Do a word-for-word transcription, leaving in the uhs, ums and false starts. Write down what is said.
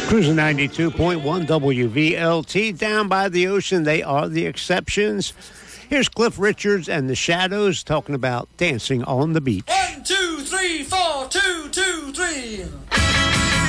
Cruising ninety-two point one W V L T, down by the ocean, they are the exceptions. Here's Cliff Richards and the Shadows talking about dancing on the beach. One, two, three, four, two, two, three.